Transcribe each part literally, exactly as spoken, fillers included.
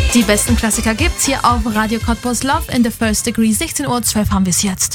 Die besten Klassiker gibt's hier auf Radio Cottbus. Love in the First Degree. sechzehn Uhr zwölf haben wir es jetzt.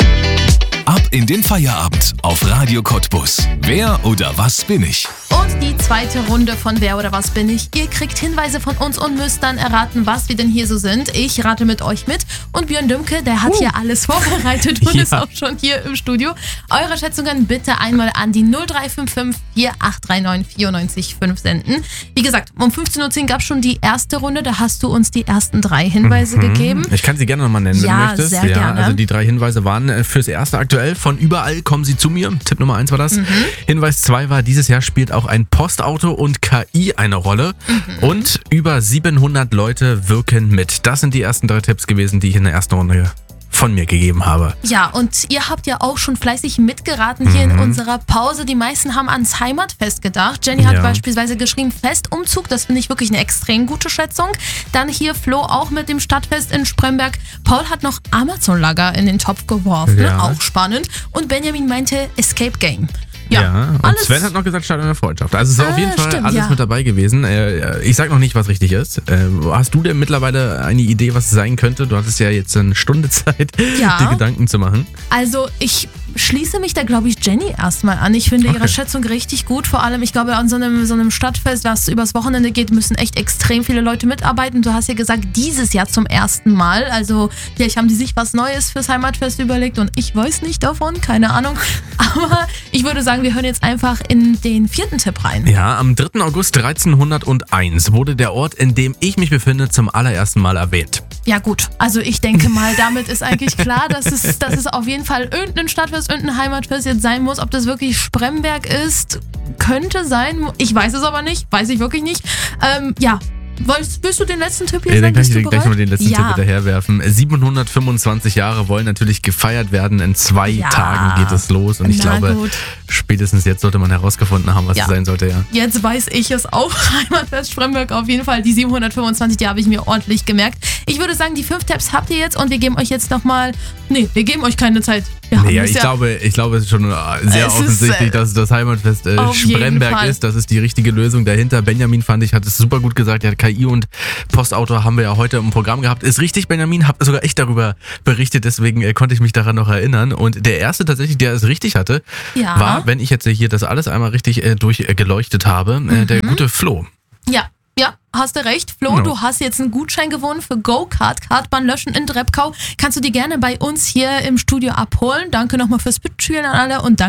Ab in den Feierabend auf Radio Cottbus. Wer oder was bin ich? Und die zweite Runde von Wer oder was bin ich. Ihr kriegt Hinweise von uns und müsst dann erraten, was wir denn hier so sind. Ich rate mit euch mit. Und Björn Dümke, der hat uh. hier alles vorbereitet und ja. ist auch schon hier im Studio. Eure Schätzungen bitte einmal an die null drei fünf fünf vier acht drei neun vier neun fünf senden. Wie gesagt, um fünfzehn Uhr zehn gab es schon die erste Runde. Da hast du uns die ersten drei Hinweise mhm. gegeben. Ich kann sie gerne nochmal nennen, wenn ja, du möchtest. Sehr ja, gerne. Also die drei Hinweise waren fürs erste aktuell. Von überall kommen sie zu mir. Tipp Nummer eins war das. Mhm. Hinweis zwei war, dieses Jahr spielt auch ein Postauto und K I eine Rolle. Mhm. Und über siebenhundert Leute wirken mit. Das sind die ersten drei Tipps gewesen, die ich in der ersten Runde von mir gegeben habe. Ja, und ihr habt ja auch schon fleißig mitgeraten hier mhm. in unserer Pause. Die meisten haben ans Heimatfest gedacht. Jenny hat ja. beispielsweise geschrieben Festumzug. Das finde ich wirklich eine extrem gute Schätzung. Dann hier Flo auch mit dem Stadtfest in Spremberg. Paul hat noch Amazon-Lager in den Topf geworfen. Ja. Auch spannend. Und Benjamin meinte Escape Game. Ja, ja, und alles. Sven hat noch gesagt, Stadion der Freundschaft. Also es ist ah, auf jeden Fall stimmt, alles ja. mit dabei gewesen. Ich sag noch nicht, was richtig ist. Hast du denn mittlerweile eine Idee, was es sein könnte? Du hattest ja jetzt eine Stunde Zeit, ja. dir Gedanken zu machen. Also ich schließe mich da, glaube ich, Jenny erstmal an. Ich finde okay. ihre Schätzung richtig gut. Vor allem, ich glaube, an so einem, so einem Stadtfest, was übers Wochenende geht, müssen echt extrem viele Leute mitarbeiten. Du hast ja gesagt, dieses Jahr zum ersten Mal. Also vielleicht haben die sich was Neues fürs Heimatfest überlegt und ich weiß nicht davon, keine Ahnung. Aber ich würde sagen, wir hören jetzt einfach in den vierten Tipp rein. Ja, am dritten August dreizehnhunderteins wurde der Ort, in dem ich mich befinde, zum allerersten Mal erwähnt. Ja gut, also ich denke mal, damit ist eigentlich klar, dass es, dass es auf jeden Fall irgendein Stadtfest, irgendein Heimatfest jetzt sein muss. Ob das wirklich Spremberg ist, könnte sein. Ich weiß es aber nicht, weiß ich wirklich nicht. Ähm, ja. Willst, willst du den letzten Tipp hier ja, sagen? Dann kann ich gleich mal den letzten ja. Tipp hinterherwerfen. siebenhundertfünfundzwanzig Jahre wollen natürlich gefeiert werden. In zwei ja. Tagen geht es los. Und ich Na glaube, gut. spätestens jetzt sollte man herausgefunden haben, was ja. es sein sollte. Ja. Jetzt weiß ich es auch. Heimatfest Spremberg auf jeden Fall. Die siebenhundertfünfundzwanzig, die habe ich mir ordentlich gemerkt. Ich würde sagen, die fünf Tipps habt ihr jetzt und wir geben euch jetzt nochmal... Nee, wir geben euch keine Zeit. Wir nee, ja, ich, ja glaube, ich glaube, es ist schon sehr es offensichtlich, ist, äh, dass das Heimatfest äh, Spremberg ist. Das ist die richtige Lösung dahinter. Benjamin, fand ich, hat es super gut gesagt. Er hat K I und Postauto haben wir ja heute im Programm gehabt. Ist richtig, Benjamin, habe sogar echt darüber berichtet, deswegen äh, konnte ich mich daran noch erinnern. Und der erste tatsächlich, der es richtig hatte, ja. war, wenn ich jetzt hier das alles einmal richtig äh, durchgeleuchtet äh, habe, äh, mhm. der gute Flo. Ja. Ja, hast du recht. Flo, no. du hast jetzt einen Gutschein gewonnen für Go-Kart, Kartbahn löschen in Drebkau. Kannst du die gerne bei uns hier im Studio abholen. Danke nochmal fürs Mitspielen an alle und danke